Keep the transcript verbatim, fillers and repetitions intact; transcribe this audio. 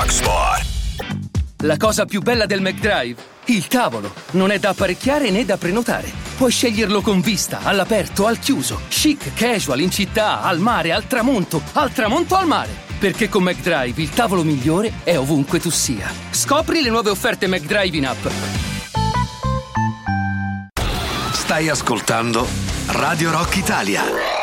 Rock Sport. La cosa più bella del McDrive? Il tavolo. Non è da apparecchiare né da prenotare. Puoi sceglierlo con vista, all'aperto, al chiuso, chic, casual, in città, al mare, al tramonto, al tramonto al mare. Perché con McDrive il tavolo migliore è ovunque tu sia. Scopri le nuove offerte McDrive in app. Stai ascoltando Radio Rock Italia.